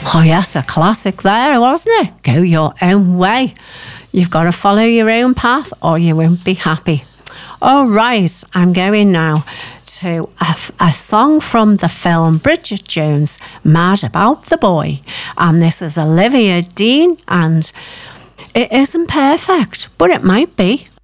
Oh yes, a classic there, wasn't it? Go your own way. You've got to follow your own path or you won't be happy. All right, I'm going now to a song from the film Bridget Jones, Mad About the Boy. And this is Olivia Dean, and it isn't perfect, but it might be.